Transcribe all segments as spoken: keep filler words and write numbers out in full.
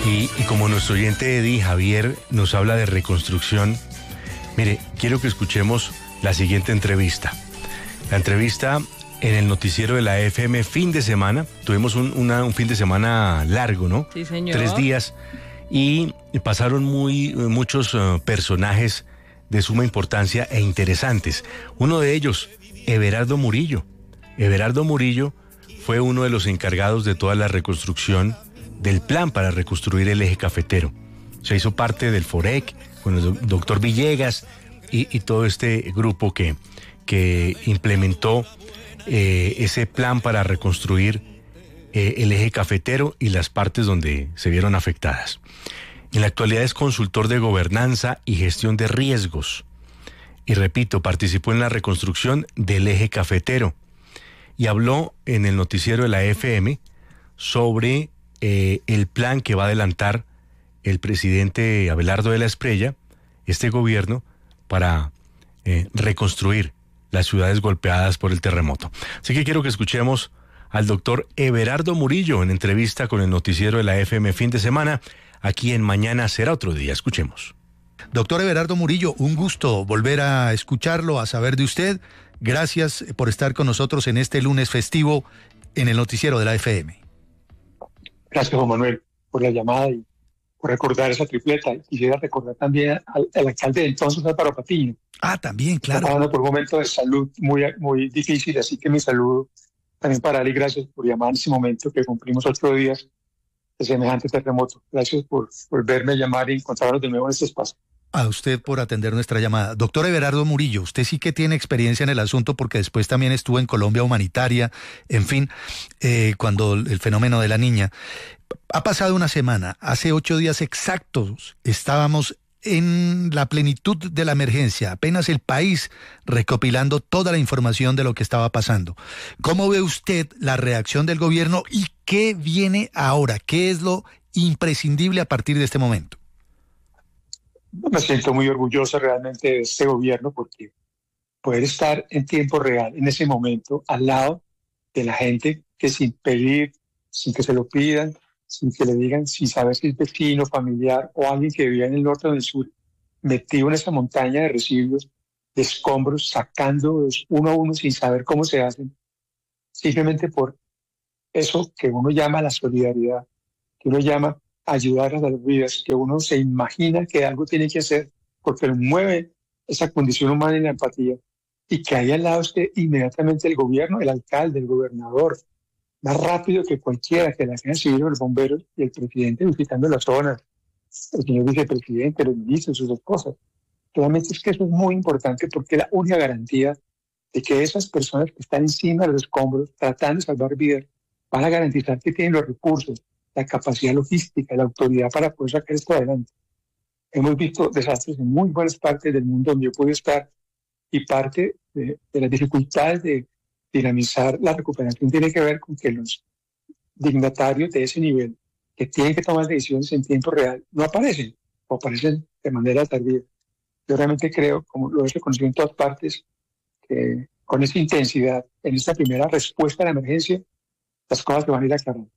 Y, y como nuestro oyente Eddie Javier nos habla de reconstrucción, mire, quiero que escuchemos la siguiente entrevista. La entrevista en el noticiero de la F M fin de semana. Tuvimos un, una, un fin de semana largo, ¿no? Sí, señor. Tres días. Y pasaron muy, muchos uh, personajes de suma importancia e interesantes. Uno de ellos, Everardo Murillo. Everardo Murillo fue uno de los encargados de toda la reconstrucción del plan para reconstruir el eje cafetero. Se hizo parte del FOREC con el doctor Villegas y, y todo este grupo que, que implementó eh, ese plan para reconstruir eh, el eje cafetero y las partes donde se vieron afectadas. En la actualidad es consultor de gobernanza y gestión de riesgos. Y repito, participó en la reconstrucción del eje cafetero y habló en el noticiero de la F M sobre eh, el plan que va a adelantar el presidente Abelardo de la Espriella, este gobierno, para eh, reconstruir las ciudades golpeadas por el terremoto. Así que quiero que escuchemos al doctor Everardo Murillo en entrevista con el noticiero de la F M fin de semana, aquí en Mañana Será Otro Día. Escuchemos. Doctor Everardo Murillo, un gusto volver a escucharlo, a saber de usted. Gracias por estar con nosotros en este lunes festivo en el noticiero de la F M. Gracias, Juan Manuel, por la llamada y por recordar esa tripleta. Quisiera recordar también al, al alcalde de entonces, Álvaro Patiño. Ah, también, claro. Está pasando por un momento de salud muy, muy difícil, así que mi saludo también para él y gracias por llamar en ese momento que cumplimos ocho días de semejante terremoto. Gracias por volverme a llamar y encontrarnos de nuevo en este espacio. A usted por atender nuestra llamada. Doctor Everardo Murillo, usted sí que tiene experiencia en el asunto porque después también estuvo en Colombia Humanitaria, en fin, eh, cuando el fenómeno de la niña. Ha pasado una semana, hace ocho días exactos estábamos en la plenitud de la emergencia, apenas el país recopilando toda la información de lo que estaba pasando. ¿Cómo ve usted la reacción del gobierno y qué viene ahora? ¿Qué es lo imprescindible a partir de este momento? Me siento muy orgulloso realmente de este gobierno porque poder estar en tiempo real, en ese momento, al lado de la gente que sin pedir, sin que se lo pidan, sin que le digan, sin saber si es vecino, familiar o alguien que vivía en el norte o en el sur, metido en esa montaña de residuos, de escombros, sacándolos uno a uno sin saber cómo se hacen, simplemente por eso que uno llama la solidaridad, que uno llama ayudar a las vidas, que uno se imagina que algo tiene que hacer porque lo mueve esa condición humana y la empatía, y que ahí al lado esté inmediatamente el gobierno, el alcalde, el gobernador, más rápido que cualquiera, que la Defensa Civil, los bomberos y el presidente visitando las zonas, el señor vicepresidente, los ministros, sus esposas. Realmente es que eso es muy importante porque es la única garantía de que esas personas que están encima de los escombros tratando de salvar vidas van a garantizar que tienen los recursos, la capacidad logística, la autoridad para poder sacar esto adelante. Hemos visto desastres en muy buenas partes del mundo donde yo puedo estar y parte de, de las dificultades de dinamizar la recuperación tiene que ver con que los dignatarios de ese nivel que tienen que tomar decisiones en tiempo real no aparecen o aparecen de manera tardía. Yo realmente creo, como lo he reconocido en todas partes, que con esa intensidad, en esta primera respuesta a la emergencia, las cosas se van a ir aclarando.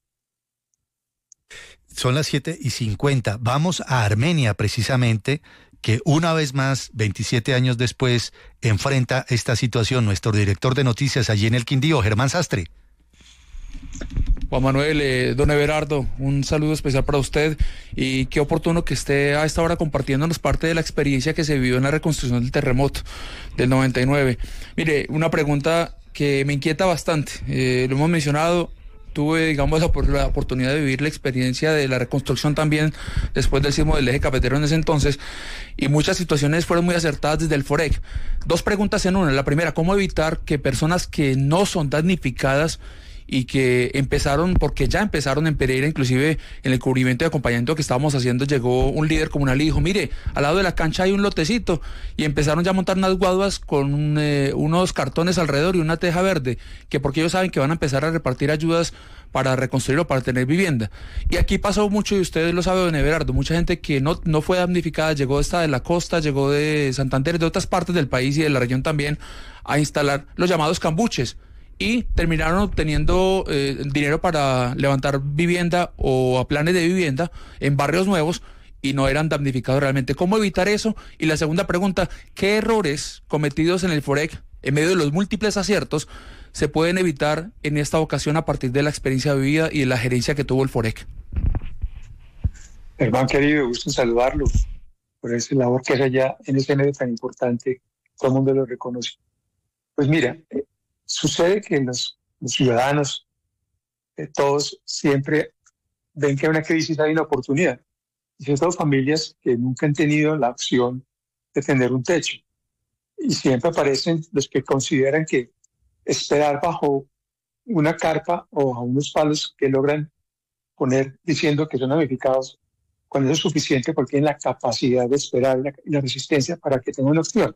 Son las siete y cincuenta. Vamos a Armenia precisamente, que una vez más, veintisiete años después, enfrenta esta situación. Nuestro director de noticias allí en el Quindío, Germán Sastre. Juan Manuel, eh, don Everardo, un saludo especial para usted y qué oportuno que esté a esta hora compartiéndonos parte de la experiencia que se vivió en la reconstrucción del terremoto del noventa y nueve. Mire, una pregunta que me inquieta bastante, eh, lo hemos mencionado. Tuve, digamos, la, la oportunidad de vivir la experiencia de la reconstrucción también después del sismo del eje cafetero en ese entonces, y muchas situaciones fueron muy acertadas desde el FOREC. Dos preguntas en una. La primera, ¿cómo evitar que personas que no son damnificadas y que empezaron, porque ya empezaron en Pereira, inclusive en el cubrimiento de acompañamiento que estábamos haciendo, llegó un líder comunal y dijo, mire, al lado de la cancha hay un lotecito, y empezaron ya a montar unas guaduas con eh, unos cartones alrededor y una teja verde, que porque ellos saben que van a empezar a repartir ayudas para reconstruir o para tener vivienda. Y aquí pasó mucho, y ustedes lo saben, don Everardo, mucha gente que no, no fue damnificada, llegó esta de la costa, llegó de Santander, de otras partes del país y de la región también, a instalar los llamados cambuches. y terminaron obteniendo eh, dinero para levantar vivienda o a planes de vivienda en barrios nuevos y no eran damnificados realmente. ¿Cómo evitar eso? Y la segunda pregunta, ¿qué errores cometidos en el Forec, en medio de los múltiples aciertos, se pueden evitar en esta ocasión a partir de la experiencia vivida y de la gerencia que tuvo el Forec? Hermano querido, gusto en saludarlo por esa labor que hace allá en ese medio tan importante, todo el mundo lo reconoce. Pues mira, eh, sucede que los, los ciudadanos, eh, todos siempre ven que hay una crisis, hay una oportunidad. Y sobre todo familias que nunca han tenido la opción de tener un techo. Y siempre aparecen los que consideran que esperar bajo una carpa o a unos palos que logran poner diciendo que son damnificados, cuando eso es suficiente porque tienen la capacidad de esperar y la, y la resistencia para que tengan una opción.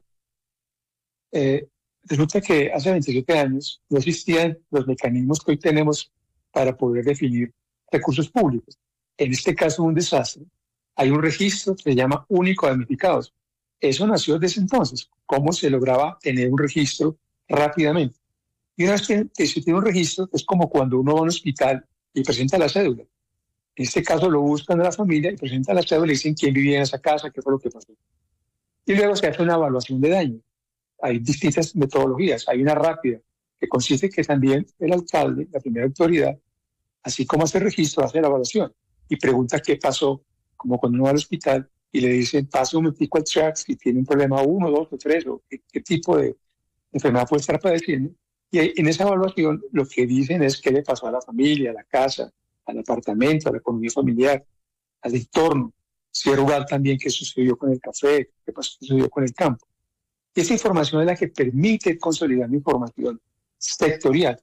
Eh, resulta que hace veintisiete años no existían los mecanismos que hoy tenemos para poder definir recursos públicos. En este caso, un desastre. Hay un registro que se llama Único de Damnificados. Eso nació desde entonces. ¿Cómo se lograba tener un registro rápidamente? Y una vez que, que se tiene un registro, es como cuando uno va a un hospital y presenta la cédula. En este caso lo buscan a la familia y presentan la cédula y dicen quién vivía en esa casa, qué fue lo que pasó. Y luego se hace una evaluación de daño. Hay distintas metodologías. Hay una rápida, que consiste en que también el alcalde, la primera autoridad, así como hace el registro, hace la evaluación y pregunta qué pasó, como cuando uno va al hospital y le dicen, pase un momentico al track si tiene un problema uno, dos o tres, o qué, qué tipo de enfermedad puede estar padeciendo. Y en esa evaluación lo que dicen es qué le pasó a la familia, a la casa, al apartamento, a la economía familiar, al entorno, si es rural también, qué sucedió con el café, qué pasó, qué sucedió con el campo. Y esa información es la que permite consolidar la información sectorial.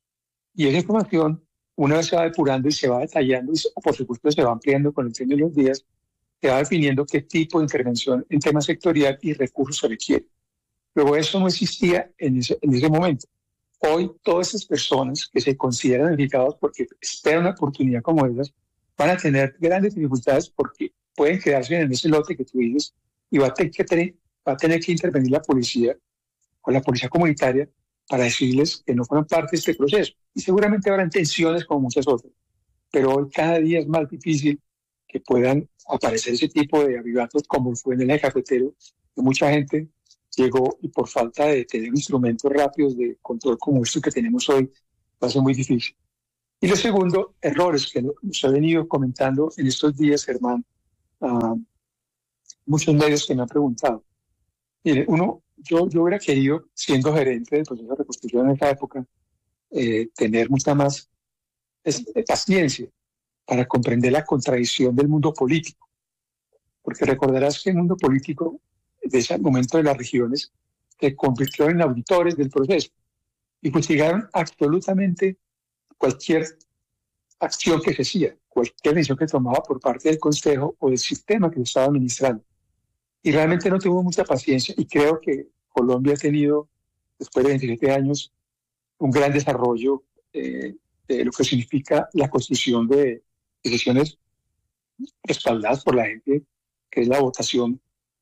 Y esa información, una vez se va depurando y se va detallando, y por supuesto se va ampliando con el tren de los días, se va definiendo qué tipo de intervención en tema sectorial y recursos se requiere. Luego eso no existía en ese, en ese momento. Hoy todas esas personas que se consideran damnificados porque esperan una oportunidad como esas, van a tener grandes dificultades porque pueden quedarse en ese lote que tú dices y va a tener que, tener, va a tener que intervenir la policía o la policía comunitaria para decirles que no fueron parte de este proceso. Y seguramente habrán tensiones como muchas otras, pero hoy cada día es más difícil que puedan aparecer ese tipo de avivatos como fue en el eje cafetero, que mucha gente llegó y por falta de tener instrumentos rápidos de control como estos que tenemos hoy, va a ser muy difícil. Y lo segundo, errores que nos ha venido comentando en estos días, Germán, uh, muchos medios que me han preguntado. Mire, uno, yo, yo hubiera querido, siendo gerente del proceso de reconstrucción en esa época, eh, tener mucha más es, eh, paciencia para comprender la contradicción del mundo político. Porque recordarás que el mundo político de ese momento de las regiones se convirtió en auditores del proceso y fustigaron absolutamente cualquier acción que se hacía, cualquier decisión que tomaba por parte del Consejo o del sistema que lo estaba administrando. Y realmente no tuvo mucha paciencia y creo que Colombia ha tenido, después de veintisiete años, un gran desarrollo eh, de lo que significa la construcción de decisiones respaldadas por la gente, que es la votación,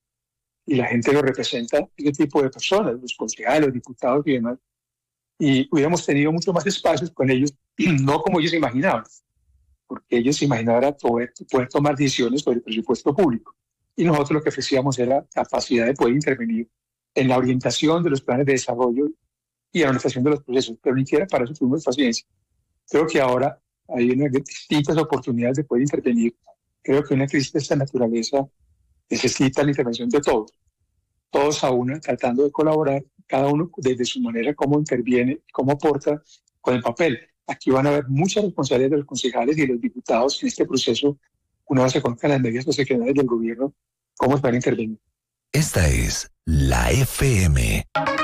y la gente lo representa, ese tipo de personas, los concejales, los diputados y demás, y hubiéramos tenido mucho más espacios con ellos, no como ellos se imaginaban, porque ellos se imaginaban poder, poder tomar decisiones sobre el presupuesto público, y nosotros lo que ofrecíamos era capacidad de poder intervenir en la orientación de los planes de desarrollo y en la organización de los procesos, pero ni siquiera para eso tuvimos paciencia. Creo que ahora hay unas distintas oportunidades de poder intervenir. Creo que una crisis de esta naturaleza necesita la intervención de todos, todos a una, tratando de colaborar, cada uno desde su manera, cómo interviene, cómo aporta con el papel. Aquí van a haber muchas responsabilidades de los concejales y de los diputados en este proceso, una vez se conozcan las medidas seccionales del gobierno, cómo se van a intervenir. Esta es la F M.